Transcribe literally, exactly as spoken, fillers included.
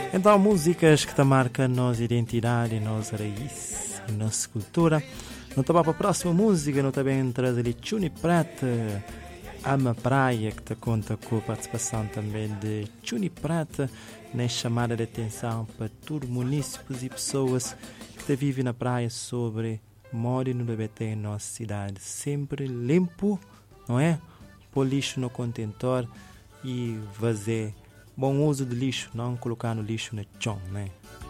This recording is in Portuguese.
Então, músicas que te marcam nossa identidade, nossa raiz, nossa cultura. Não estava para a próxima música, não também traz ali Chuni Prata, Ama Praia, que te conta com a participação também de Chuni Prata, na chamada de atenção para todos os munícipes e pessoas que te vivem na praia sobre modo no B B T em nossa cidade. Sempre limpo, não é? Pôr lixo no contentor e fazer bom uso de lixo, não colocar no lixo no chão, né?